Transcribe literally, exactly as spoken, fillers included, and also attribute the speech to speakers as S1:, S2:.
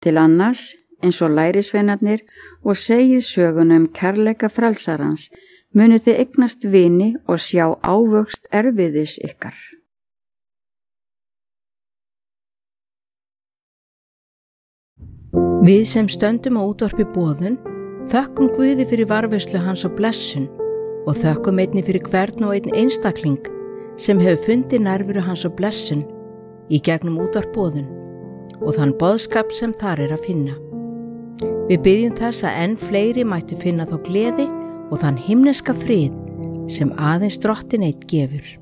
S1: til annars eins og lærisveinarnir og segið söguna um kærleika frelsarans, munið þið eignast vini og sjá ávöxt erfiðis ykkar.
S2: Við sem stöndum á útvarpi boðun, þökkum Guði fyrir varðveislu hans og blessun og þökkum einnig fyrir hvern og einn einstakling sem hefur fundið nærveru hans og blessun í gegnum útvarp boðun og þann boðskap sem þar er að finna. Við biðjum þess að enn fleiri mættu finna þá gleði og þann himneska frið sem aðeins Drottinn einn gefur.